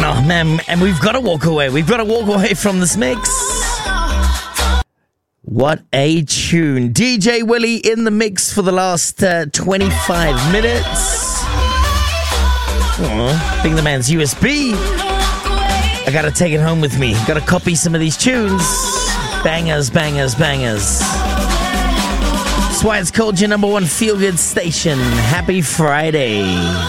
Oh, man, and we've got to walk away. We've got to walk away from this mix. What a tune. DJ Willie in the mix for the last 25 minutes. I think the man's USB. I got to take it home with me. Got to copy some of these tunes. Bangers, bangers, bangers. That's why it's called your number one feel-good station. Happy Friday.